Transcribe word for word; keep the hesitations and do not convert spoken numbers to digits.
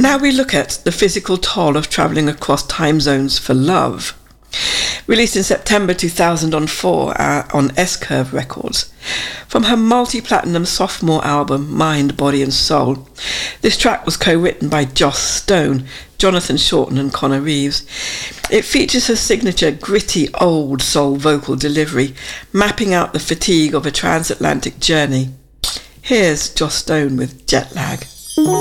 now we look at the physical toll of travelling across time zones for love. Released in September two thousand four uh, on S-Curve Records. From her multi-platinum sophomore album, Mind, Body and Soul, this track was co-written by Joss Stone, Jonathan Shorten and Connor Reeves. It features her signature gritty old soul vocal delivery, mapping out the fatigue of a transatlantic journey. Here's Joss Stone with Jet Lag.